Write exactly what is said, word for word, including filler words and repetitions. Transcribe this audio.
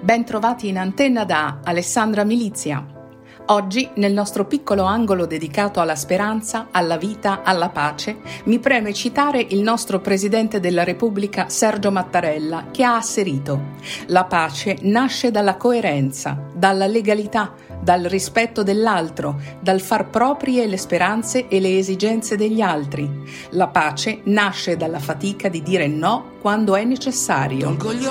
Ben trovati in antenna da Alessandra Milizia. Oggi, nel nostro piccolo angolo dedicato alla speranza, alla vita, alla pace, mi preme citare il nostro Presidente della Repubblica Sergio Mattarella, che ha asserito: la pace nasce dalla coerenza, dalla legalità, dal rispetto dell'altro, dal far proprie le speranze e le esigenze degli altri. La pace nasce dalla fatica di dire no quando è necessario.